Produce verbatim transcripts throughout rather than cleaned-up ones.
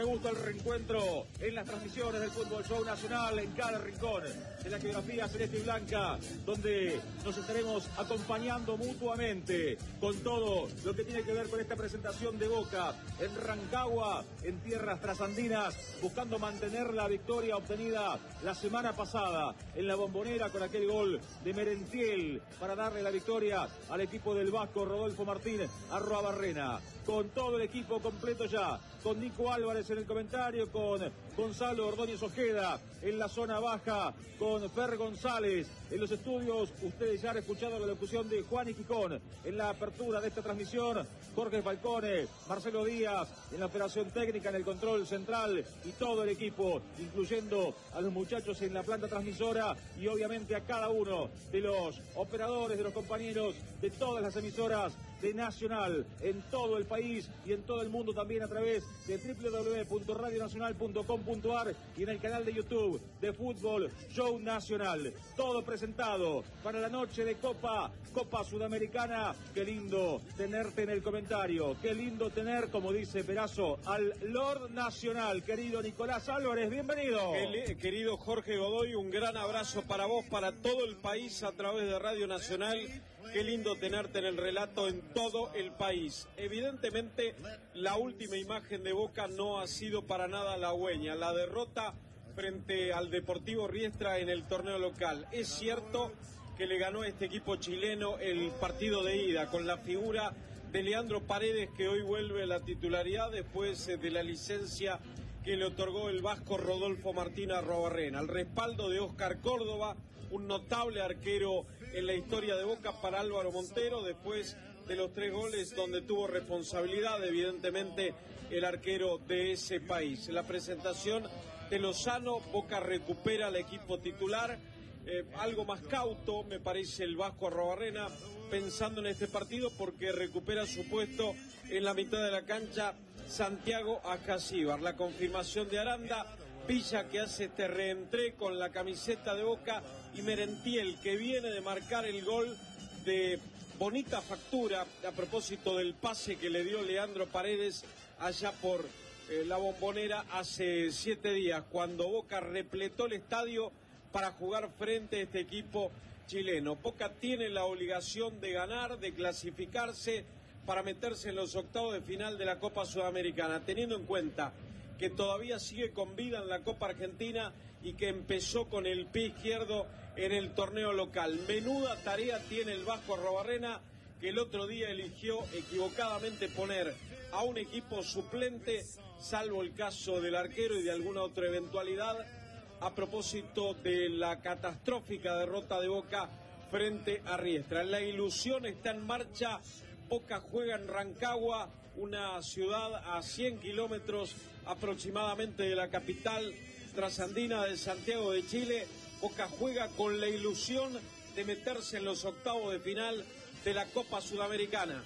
me gusta el reencuentro en las transmisiones del Fútbol Show Nacional en cada rincón de la geografía celeste y blanca, donde nos estaremos acompañando mutuamente con todo lo que tiene que ver con esta presentación de Boca en Rancagua, en tierras trasandinas, buscando mantener la victoria obtenida la semana pasada en la Bombonera con aquel gol de Merentiel para darle la victoria al equipo del Vasco Rodolfo Martín Arruabarrena. Con todo el equipo completo ya, con Nico Álvarez en el comentario, con Gonzalo Ordóñez Ojeda en la zona baja, con Fer González en los estudios. Ustedes ya han escuchado la locución de Juan y Quijón en la apertura de esta transmisión, Jorge Falcone, Marcelo Díaz en la operación técnica, en el control central, y todo el equipo, incluyendo a los muchachos en la planta transmisora y obviamente a cada uno de los operadores, de los compañeros de todas las emisoras de Nacional en todo el país y en todo el mundo, también a través de doble u doble u doble u punto radio nacional punto com punto a r y en el canal de YouTube de Fútbol Show Nacional. Todo presentado para la noche de Copa, Copa Sudamericana. Qué lindo tenerte en el comentario, qué lindo tener, como dice Perazo, al Lord Nacional, querido Nicolás Álvarez, bienvenido. El, querido Jorge Godoy, un gran abrazo para vos, para todo el país a través de Radio Nacional. Qué lindo tenerte en el relato en todo el país. Evidentemente, la última imagen de Boca no ha sido para nada halagüeña. La derrota frente al Deportivo Riestra en el torneo local. Es cierto que le ganó a este equipo chileno el partido de ida con la figura de Leandro Paredes, que hoy vuelve a la titularidad después de la licencia que le otorgó el vasco Rodolfo Martín Arruabarrena. Al respaldo de Óscar Córdoba, un notable arquero en la historia de Boca para Álvaro Montero, después de los tres goles donde tuvo responsabilidad, evidentemente, el arquero de ese país. La presentación de Lozano, Boca recupera al equipo titular, eh, algo más cauto, me parece, el vasco Arruabarrena, pensando en este partido, porque recupera su puesto en la mitad de la cancha Santiago Acasíbar. La confirmación de Aranda, Villa, que hace este reentré con la camiseta de Boca, y Merentiel, que viene de marcar el gol de bonita factura a propósito del pase que le dio Leandro Paredes allá por eh, la Bombonera hace siete días, cuando Boca repletó el estadio para jugar frente a este equipo chileno. Boca tiene la obligación de ganar, de clasificarse para meterse en los octavos de final de la Copa Sudamericana, teniendo en cuenta que todavía sigue con vida en la Copa Argentina y que empezó con el pie izquierdo en el torneo local. Menuda tarea tiene el vasco Arruabarrena, que el otro día eligió equivocadamente poner a un equipo suplente, salvo el caso del arquero y de alguna otra eventualidad, a propósito de la catastrófica derrota de Boca frente a Riestra. La ilusión está en marcha. Boca juega en Rancagua, una ciudad a cien kilómetros aproximadamente de la capital trasandina de Santiago de Chile. Boca juega con la ilusión de meterse en los octavos de final de la Copa Sudamericana.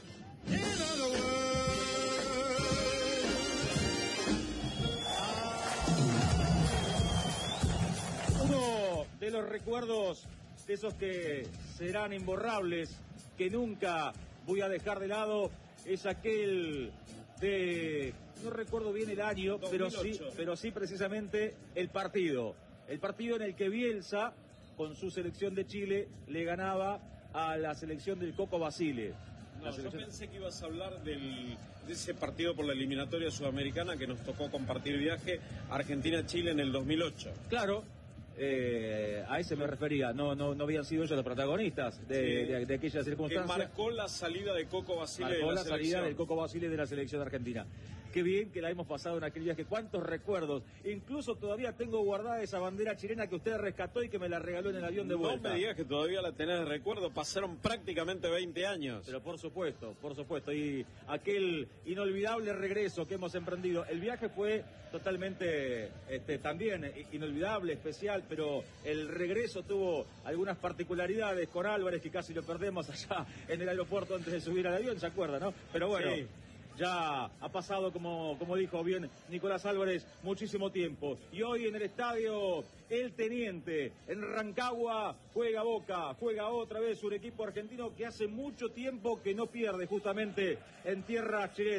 Uno de los recuerdos de esos que serán imborrables, que nunca voy a dejar de lado, es aquel de, no recuerdo bien el año, pero sí, pero sí precisamente el partido. El partido en el que Bielsa, con su selección de Chile, le ganaba a la selección del Coco Basile. No, yo pensé que ibas a hablar del, de ese partido por la eliminatoria sudamericana que nos tocó compartir viaje, Argentina-Chile en el dos mil ocho. Claro. Eh, a ese me refería, no no no habían sido ellos los protagonistas de, sí, de, de aquella circunstancia. Que marcó la salida de Coco Basile marcó de la, la selección. salida del Coco Basile de la selección argentina. Qué bien que la hemos pasado en aquel viaje, cuántos recuerdos. Incluso todavía tengo guardada esa bandera chilena que usted rescató y que me la regaló en el avión de vuelta. No me digas que todavía la tenés de recuerdo, pasaron prácticamente veinte años. Pero por supuesto, por supuesto, y aquel inolvidable regreso que hemos emprendido. El viaje fue totalmente este, también inolvidable, especial, pero el regreso tuvo algunas particularidades con Álvarez, que casi lo perdemos allá en el aeropuerto antes de subir al avión, ¿se acuerda, no? Pero bueno, sí. Ya ha pasado, como, como dijo bien Nicolás Álvarez, muchísimo tiempo. Y hoy en el estadio El Teniente, en Rancagua, juega Boca, juega otra vez un equipo argentino que hace mucho tiempo que no pierde justamente en tierras chilenas.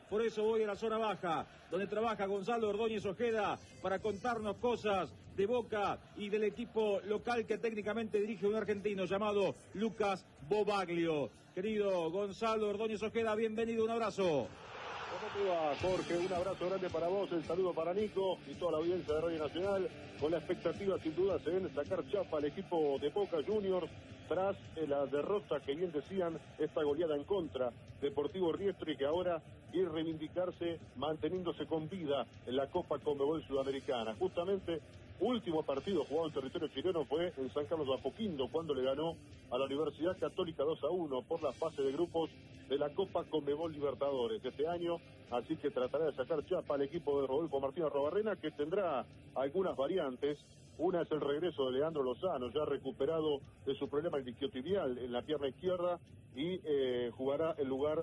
Por eso voy a la zona baja, donde trabaja Gonzalo Ordóñez Ojeda para contarnos cosas de Boca y del equipo local que técnicamente dirige un argentino llamado Lucas Bobaglio. Querido Gonzalo Ordóñez Ojeda, bienvenido, un abrazo. ¿Cómo te va, Jorge? Un abrazo grande para vos, el saludo para Nico y toda la audiencia de Radio Nacional, con la expectativa sin duda se ven sacar chapa al equipo de Boca Juniors tras eh, la derrota que bien decían, esta goleada en contra Deportivo Riestre, que ahora quiere reivindicarse manteniéndose con vida en la Copa Conmebol Sudamericana. Justamente último partido jugado en territorio chileno fue en San Carlos de Apoquindo, cuando le ganó a la Universidad Católica dos a uno por la fase de grupos de la Copa Conmebol Libertadores este año, así que tratará de sacar chapa al equipo de Rodolfo Martínez Robarrena, que tendrá algunas variantes. Una es el regreso de Leandro Lozano, ya recuperado de su problema isquiotibial en la pierna izquierda, y eh, jugará en lugar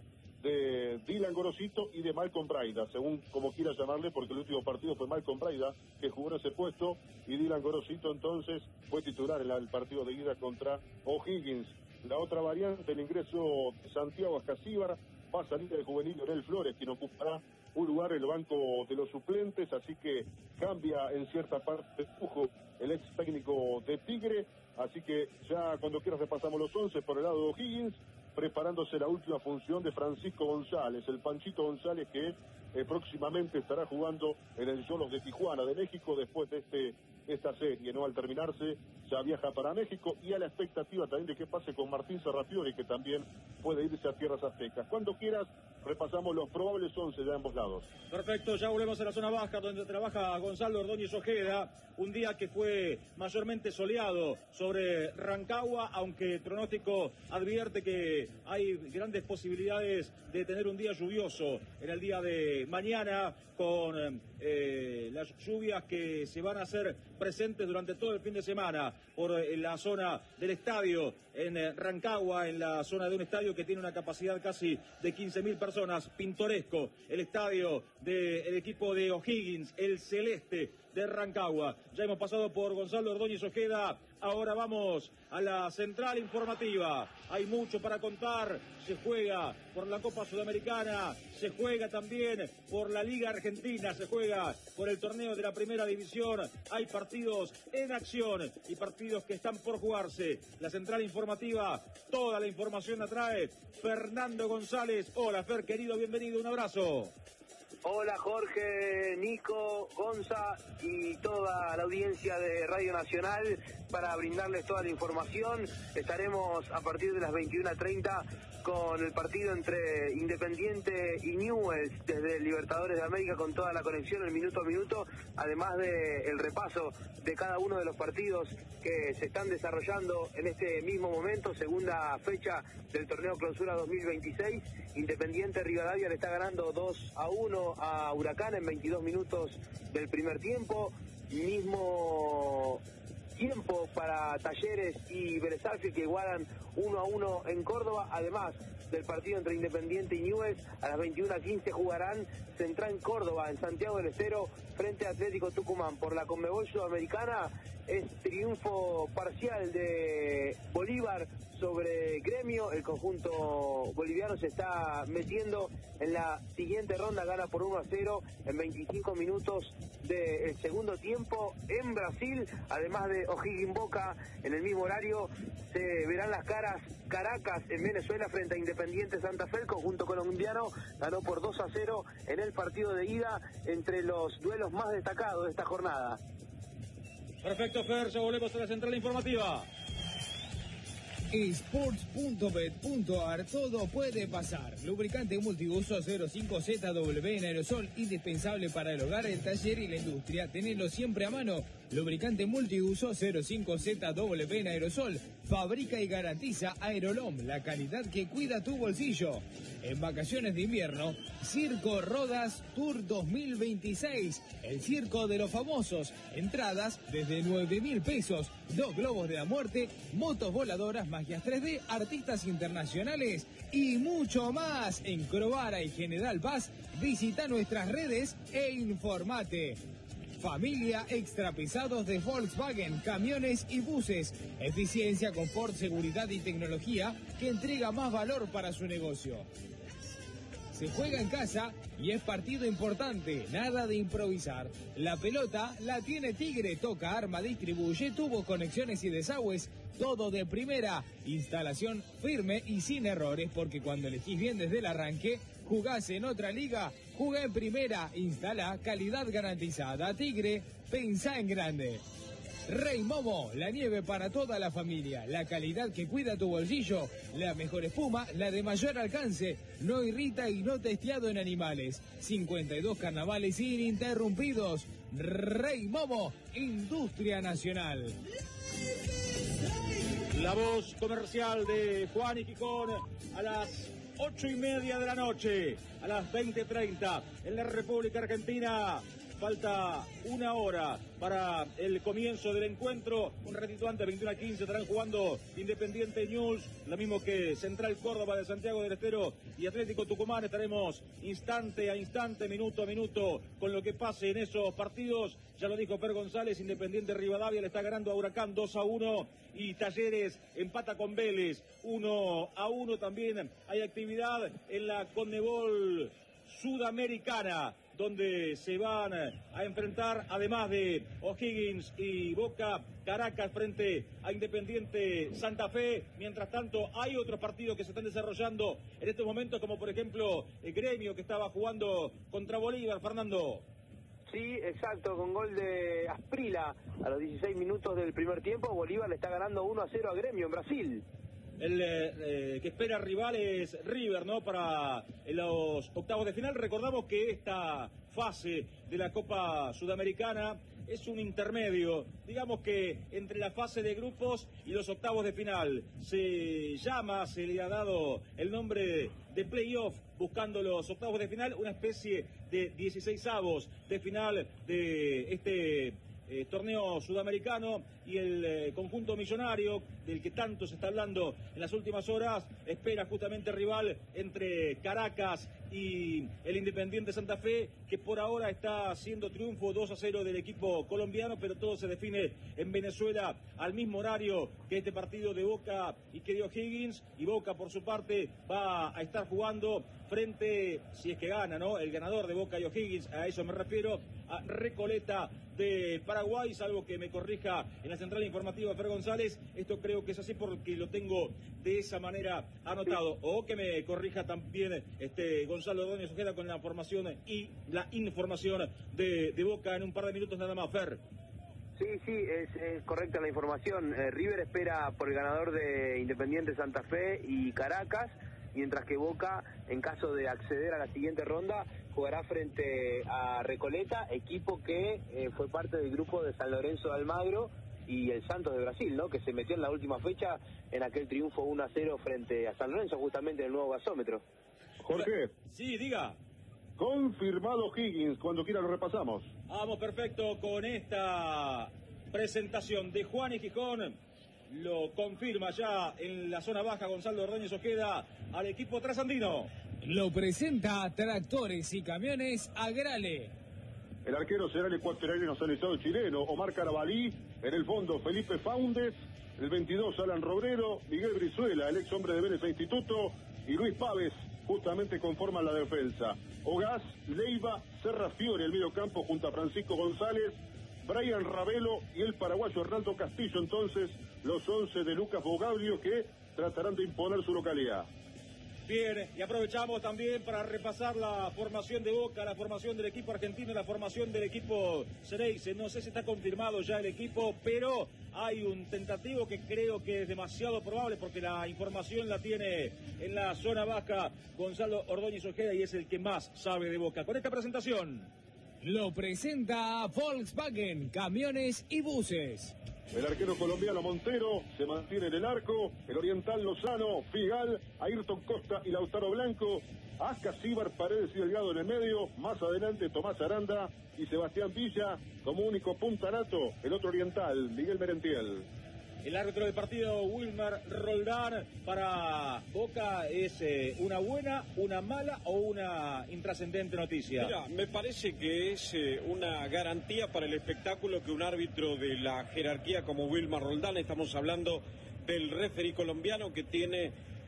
de Dylan Gorosito y de Malcolm Braida, según como quiera llamarle, porque el último partido fue Malcolm Braida que jugó en ese puesto, y Dylan Gorosito entonces fue titular en el partido de ida contra O'Higgins. La otra variante, el ingreso de Santiago Ascasíbar, va a salir el juvenil Leonel Flores, quien ocupará un lugar en el banco de los suplentes, así que cambia en cierta parte de Pujo, el ex técnico de Tigre, así que ya cuando quieras repasamos los once por el lado de O'Higgins, preparándose la última función de Francisco González, el Panchito González, que eh, próximamente estará jugando en el Xolos de Tijuana de México después de este esta serie, ¿no? Al terminarse ya viaja para México, y a la expectativa también de qué pase con Martín Serrafiori, que también puede irse a tierras aztecas. Cuando quieras repasamos los probables once de ambos lados. Perfecto, ya volvemos a la zona baja donde trabaja Gonzalo Ordóñez Ojeda, un día que fue mayormente soleado sobre Rancagua, aunque el pronóstico advierte que hay grandes posibilidades de tener un día lluvioso en el día de mañana, con eh, las lluvias que se van a hacer presentes durante todo el fin de semana por eh, la zona del estadio en eh, Rancagua, en la zona de un estadio que tiene una capacidad casi de quince mil personas, pintoresco, el estadio del equipo de O'Higgins, el celeste de Rancagua. Ya hemos pasado por Gonzalo Ordóñez Ojeda, ahora vamos a la central informativa. Hay mucho para contar, se juega por la Copa Sudamericana, se juega también por la Liga Argentina, se juega por el torneo de la Primera División, hay partidos en acción y partidos que están por jugarse. La central informativa, toda la información la trae Fernando González. Hola Fer, querido, bienvenido, un abrazo. Hola Jorge, Nico, Gonza y toda la audiencia de Radio Nacional para brindarles toda la información. Estaremos a partir de las veintiuna treinta con el partido entre Independiente y Newell's desde Libertadores de América, con toda la conexión el minuto a minuto, además del repaso de cada uno de los partidos que se están desarrollando en este mismo momento, segunda fecha del torneo Clausura dos mil veintiséis. Independiente Rivadavia le está ganando dos a uno a Huracán en veintidós minutos del primer tiempo, mismo tiempo para Talleres y Vélez Sarsfield, que igualan uno a uno en Córdoba. Además del partido entre Independiente y Newell's, a las veintiuna quince jugarán Central Córdoba en Santiago del Estero frente a Atlético Tucumán. Por la Conmebol Sudamericana es triunfo parcial de Bolívar sobre Gremio. El conjunto boliviano se está metiendo en la siguiente ronda, gana por uno a cero en veinticinco minutos del segundo tiempo en Brasil. Además de O'Higgins Boca, en el mismo horario se verán las caras Caracas en Venezuela frente a Independiente Santa Fe. El conjunto colombiano ganó por dos a cero en el partido de ida, entre los duelos más destacados de esta jornada. Perfecto, Fer, ya volvemos a la central informativa. Sports punto bet punto a r, todo puede pasar. Lubricante multiuso cero cinco Z W en aerosol, indispensable para el hogar, el taller y la industria. Tenelo siempre a mano. Lubricante multiuso cero cinco Z W en aerosol. Fabrica y garantiza Aerolom, la calidad que cuida tu bolsillo. En vacaciones de invierno, Circo Rodas Tour dos mil veintiséis. El circo de los famosos. Entradas desde nueve mil pesos. Dos globos de la muerte, motos voladoras, magias tres D, artistas internacionales y mucho más. En Crovara y General Paz, visita nuestras redes e informate. Familia extra pesados de Volkswagen, camiones y buses. Eficiencia, confort, seguridad y tecnología que entrega más valor para su negocio. se juega en casa y es partido importante, nada de improvisar. La pelota la tiene Tigre, toca, arma, distribuye, tuvo conexiones y desagües, todo de primera. Instalación firme y sin errores, porque cuando elegís bien desde el arranque, jugás en otra liga, jugá en primera, instala, calidad garantizada. Tigre, pensá en grande. Rey Momo, la nieve para toda la familia, la calidad que cuida tu bolsillo, la mejor espuma, la de mayor alcance, no irrita y no testeado en animales. cincuenta y dos carnavales ininterrumpidos. Rey Momo, Industria Nacional. La voz comercial de Juan y Quijón a las ocho y media de la noche, a las veinte treinta en la República Argentina. Falta una hora para el comienzo del encuentro. Un ratito antes, veintiuno a quince, estarán jugando Independiente News, lo mismo que Central Córdoba de Santiago del Estero y Atlético Tucumán. Estaremos instante a instante, minuto a minuto, con lo que pase en esos partidos. Ya lo dijo Fer González, Independiente Rivadavia le está ganando a Huracán dos a uno y Talleres empata con Vélez uno a uno. También hay actividad en la Conmebol Sudamericana, donde se van a enfrentar, además de O'Higgins y Boca, Caracas frente a Independiente Santa Fe. Mientras tanto, hay otros partidos que se están desarrollando en estos momentos, como por ejemplo el Gremio, que estaba jugando contra Bolívar. Fernando. Sí, exacto, con gol de Asprila a los dieciséis minutos del primer tiempo. Bolívar le está ganando uno a cero a Gremio en Brasil. El eh, que espera rivales River, ¿no? Para los octavos de final. Recordamos que esta fase de la Copa Sudamericana es un intermedio, digamos que entre la fase de grupos y los octavos de final. Se llama, se le ha dado el nombre de playoff, buscando los octavos de final, una especie de dieciseisavos de final de este Eh, torneo sudamericano, y el eh, conjunto millonario del que tanto se está hablando en las últimas horas espera justamente rival entre Caracas y el Independiente Santa Fe, que por ahora está haciendo triunfo dos a cero del equipo colombiano, pero todo se define en Venezuela al mismo horario que este partido de Boca y que de O'Higgins. Y Boca, por su parte, va a estar jugando frente, si es que gana, ¿no? El ganador de Boca y O'Higgins, a eso me refiero, a Recoleta de Paraguay, salvo que me corrija en la central informativa Fer González. Esto creo que es así porque lo tengo de esa manera anotado. O que me corrija también este Gonzalo Ordóñez Ojeda con la formación y la información de, de Boca en un par de minutos nada más, Fer. Sí, sí, es, es correcta la información. Eh, River espera por el ganador de Independiente Santa Fe y Caracas, mientras que Boca, en caso de acceder a la siguiente ronda, jugará frente a Recoleta, equipo que eh, fue parte del grupo de San Lorenzo de Almagro y el Santos de Brasil, ¿no? Que se metió en la última fecha en aquel triunfo uno a cero frente a San Lorenzo, justamente en el nuevo gasómetro. Jorge. Sí, diga. Confirmado Higgins, cuando quiera lo repasamos. Vamos, perfecto, con esta presentación de Juan y Quijón. Lo confirma ya en la zona baja Gonzalo Ordóñez Ojeda al equipo trasandino. Lo presenta Tractores y Camiones Agrale. El arquero será el ecuatoriano nacionalizado chileno Omar Carabalí. En el fondo Felipe Faúndez. El veintidós Alan Robrero. Miguel Brizuela, el ex hombre de Vélez e Instituto. Y Luis Páez justamente conforman la defensa. Ogaz, Leiva, Serra Fiore, el medio campo junto a Francisco González, Brian Ravelo y el paraguayo Hernando Castillo. Entonces, los once de Lucas Bogaglio, que tratarán de imponer su localidad. Bien, y aprovechamos también para repasar la formación de Boca, la formación del equipo argentino, la formación del equipo Xereyce. No sé si está confirmado ya el equipo, pero hay un tentativo que creo que es demasiado probable porque la información la tiene en la zona baja Gonzalo Ordóñez Ojeda y es el que más sabe de Boca. Con esta presentación lo presenta Volkswagen, Camiones y Buses. El arquero colombiano Montero se mantiene en el arco. El oriental Lozano, Figal, Ayrton Costa y Lautaro Blanco. Asca, Cibar, Paredes y Delgado en el medio. Más adelante Tomás Aranda y Sebastián Villa como único puntanato. El otro oriental, Miguel Merentiel. El árbitro del partido, Wilmar Roldán. Para Boca, ¿es eh, una buena, una mala o una intrascendente noticia? Mira, me parece que es eh, una garantía para el espectáculo que un árbitro de la jerarquía como Wilmar Roldán, estamos hablando del referí colombiano que tiene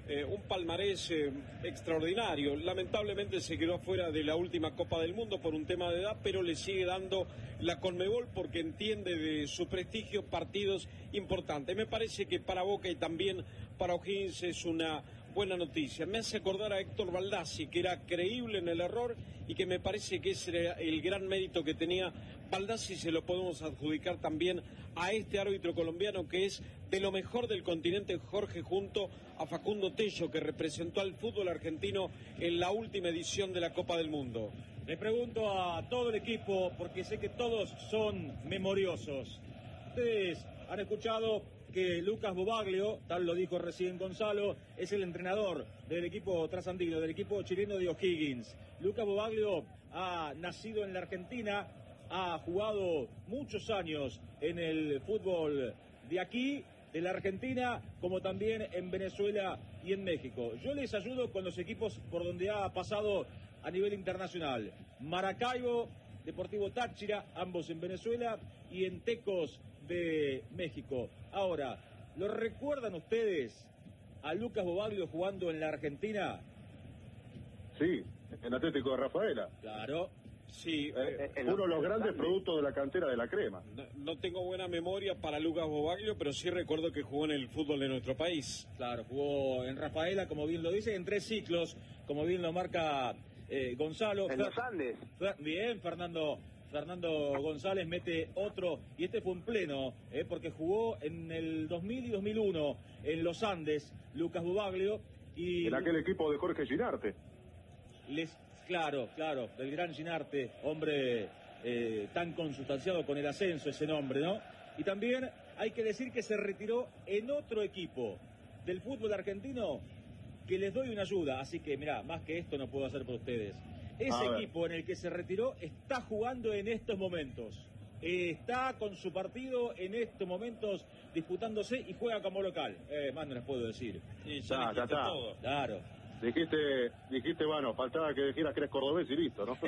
eh, un palmarés eh, extraordinario. Lamentablemente se quedó fuera de la última Copa del Mundo por un tema de edad, pero le sigue dando la Conmebol porque entiende de su prestigio partidos importantes. Me parece que para Boca y también para O'Higgins es una buena noticia. Me hace acordar a Héctor Baldassi, que era creíble en el error y que me parece que ese era el gran mérito que tenía Baldassi. Se lo podemos adjudicar también a este árbitro colombiano que es de lo mejor del continente, Jorge, junto a Facundo Tello, que representó al fútbol argentino en la última edición de la Copa del Mundo. Le pregunto a todo el equipo, porque sé que todos son memoriosos. Ustedes han escuchado que Lucas Bobaglio, tal lo dijo recién Gonzalo, es el entrenador del equipo trasandino, del equipo chileno de O'Higgins. Lucas Bobaglio ha nacido en la Argentina, ha jugado muchos años en el fútbol de aquí, de la Argentina, como también en Venezuela y en México. Yo les ayudo con los equipos por donde ha pasado a nivel internacional. Maracaibo, Deportivo Táchira, ambos en Venezuela, y en Tecos de México. Ahora, ¿lo recuerdan ustedes a Lucas Bobaglio jugando en la Argentina? Sí, en Atlético de Rafaela. Claro. Sí, eh, eh, uno de los grandes productos de la cantera de la Crema. No, no tengo buena memoria para Lucas Bobaglio, pero sí recuerdo que jugó en el fútbol de nuestro país. Claro, jugó en Rafaela, como bien lo dice, en tres ciclos, como bien lo marca eh, Gonzalo. En Fer los Andes. Fer bien, Fernando. Fernando González mete otro, y este fue un pleno, eh, porque jugó en el dos mil y dos mil uno en los Andes, Lucas Bobaglio. Y en aquel equipo de Jorge Ginarte. Les, claro, claro, del gran Ginarte, hombre eh, tan consustanciado con el ascenso, ese nombre, ¿no? Y también hay que decir que se retiró en otro equipo del fútbol argentino, que les doy una ayuda, así que mirá, más que esto no puedo hacer por ustedes. Ese equipo en el que se retiró está jugando en estos momentos. Está con su partido en estos momentos disputándose y juega como local. Eh, más no les puedo decir. Y ya, ah, ya está. Todo. Claro. Dijiste, dijiste, bueno, faltaba que dijeras que eres cordobés y listo, ¿no?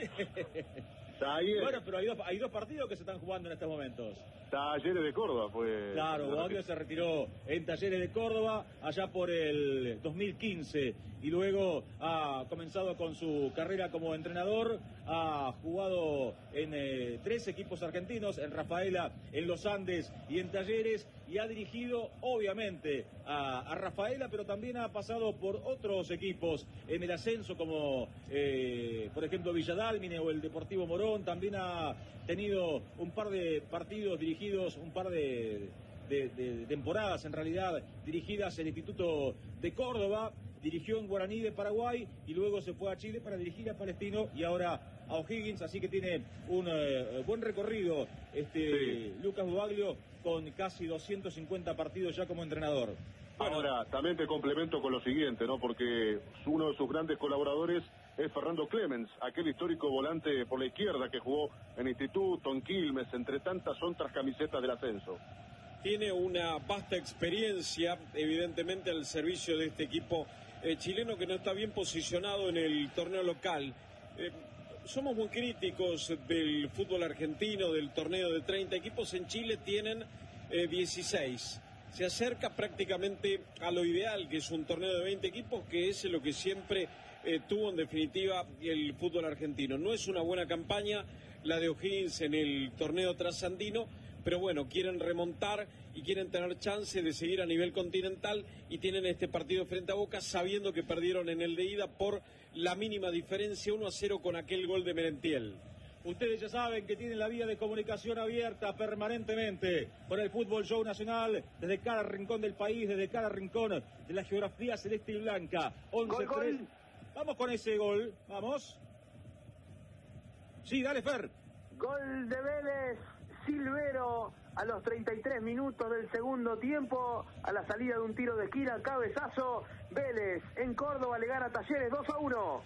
Talleres. Bueno, pero hay dos, hay dos partidos que se están jugando en estos momentos. Talleres de Córdoba, pues. Claro, Bobaglio se retiró en Talleres de Córdoba allá por el dos mil quince y luego ha comenzado con su carrera como entrenador. Ha jugado en eh, tres equipos argentinos, en Rafaela, en Los Andes y en Talleres, y ha dirigido obviamente a, a Rafaela, pero también ha pasado por otros equipos en el ascenso como eh, por ejemplo Villadálmine o el Deportivo Morón. También ha tenido un par de partidos dirigidos, un par de, de, de, de temporadas en realidad dirigidas en el Instituto de Córdoba. Dirigió en Guaraní de Paraguay y luego se fue a Chile para dirigir a Palestino y ahora a O'Higgins, así que tiene un eh, buen recorrido este sí. Lucas Bobaglio, con casi doscientos cincuenta partidos ya como entrenador. Bueno, ahora, también te complemento con lo siguiente, ¿no? Porque uno de sus grandes colaboradores es Fernando Clemens, aquel histórico volante por la izquierda que jugó en Instituto, en Quilmes, entre tantas otras camisetas del ascenso. Tiene una vasta experiencia, evidentemente, al servicio de este equipo eh, chileno que no está bien posicionado en el torneo local. Eh, somos muy críticos del fútbol argentino, del torneo de treinta equipos. En Chile tienen eh, dieciséis. Se acerca prácticamente a lo ideal, que es un torneo de veinte equipos, que es lo que siempre eh, tuvo en definitiva el fútbol argentino. No es una buena campaña la de O'Higgins en el torneo trasandino, pero bueno, quieren remontar y quieren tener chance de seguir a nivel continental, y tienen este partido frente a Boca sabiendo que perdieron en el de ida por la mínima diferencia, uno a cero, con aquel gol de Merentiel. Ustedes ya saben que tienen la vía de comunicación abierta permanentemente por el Fútbol Show Nacional, desde cada rincón del país, desde cada rincón de la geografía celeste y blanca. once tres. Vamos con ese gol, vamos. Sí, dale, Fer. Gol de Vélez, Silvero, a los treinta y tres minutos del segundo tiempo, a la salida de un tiro de esquina, cabezazo. Vélez en Córdoba le gana a Talleres dos a uno.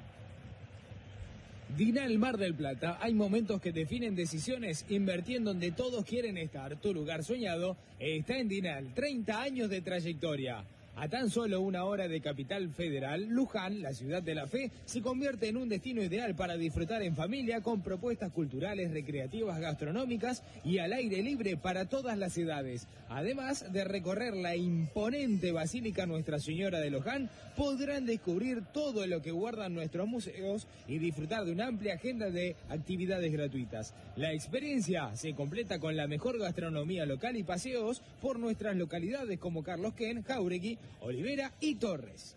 Dinal Mar del Plata, hay momentos que definen decisiones. Invertí en donde todos quieren estar. Tu lugar soñado está en Dinal, treinta años de trayectoria. A tan solo una hora de Capital Federal, Luján, la ciudad de la fe, se convierte en un destino ideal para disfrutar en familia con propuestas culturales, recreativas, gastronómicas y al aire libre para todas las edades. Además de recorrer la imponente Basílica Nuestra Señora de Luján, podrán descubrir todo lo que guardan nuestros museos y disfrutar de una amplia agenda de actividades gratuitas. La experiencia se completa con la mejor gastronomía local y paseos por nuestras localidades como Carlos Ken, Jáuregui, Olivera y Torres.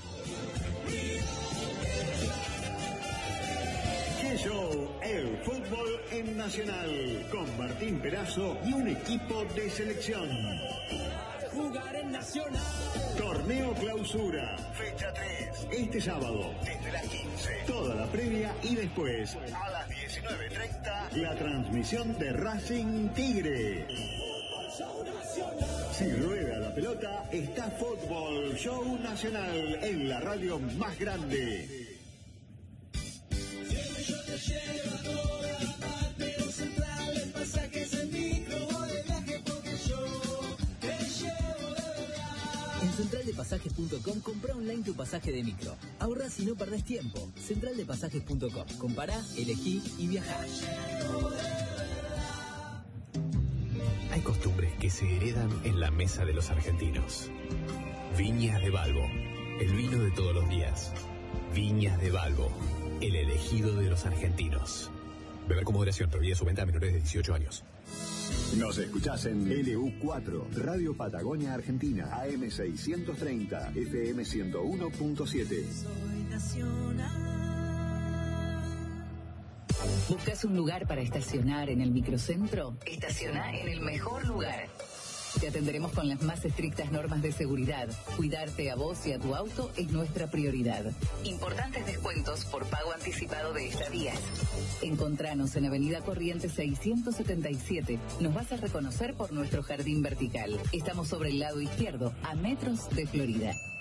¡Qué show! El fútbol en Nacional, con Martín Perazo y un equipo de selección. Jugar en Nacional. Torneo Clausura, fecha tres, este sábado, desde las quince. Toda la previa y después, a las diecinueve treinta, la transmisión de Racing Tigre. Si rueda la pelota, está Fútbol Show Nacional en la radio más grande. En central de pasajes punto com compra online tu pasaje de micro. Ahorrás y no perdés tiempo. central de pasajes punto com. Compará, elegí y viajá. Hay costumbres que se heredan en la mesa de los argentinos. Viñas de Balbo, el vino de todos los días. Viñas de Balbo, el elegido de los argentinos. Beber con moderación, prohibida su venta a menores de dieciocho años. Nos escuchás en L U cuatro, Radio Patagonia Argentina, A M seiscientos treinta, F M ciento uno punto siete. Soy nacional. ¿Buscas un lugar para estacionar en el microcentro? Estaciona en el mejor lugar. Te atenderemos con las más estrictas normas de seguridad. Cuidarte a vos y a tu auto es nuestra prioridad. Importantes descuentos por pago anticipado de estadías. Encontranos en Avenida Corrientes seiscientos setenta y siete. Nos vas a reconocer por nuestro jardín vertical. Estamos sobre el lado izquierdo, a metros de Florida.